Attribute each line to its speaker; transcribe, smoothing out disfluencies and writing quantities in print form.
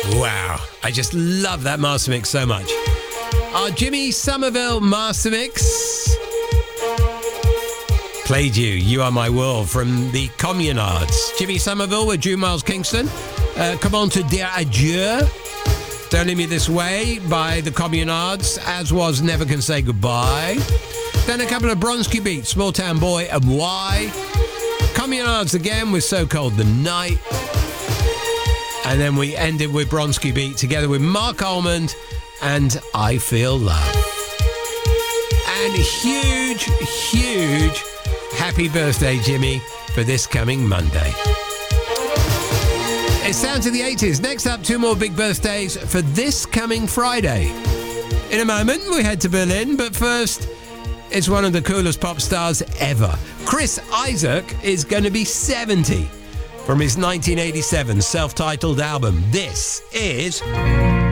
Speaker 1: Wow, I just love that master mix so much. Our Jimmy Somerville master mix played You Are My World from the Communards. Jimmy Somerville with Drew Miles Kingston. Comment te dire adieu. Don't Leave Me This Way by the Communards, as was Never Can Say Goodbye. Then a couple of Bronski beats, Small Town Boy and Why. Communards again with So Cold the Night. And then we ended with Bronski beat together with Mark Almond and I Feel Love. And huge happy birthday, Jimmy, for this coming Monday. It's down to the 80s. Next up, two more big birthdays for this coming Friday. In a moment, we head to Berlin, but first, it's one of the coolest pop stars ever. Chris Isaak is going to be 70 from his 1987 self-titled album. This is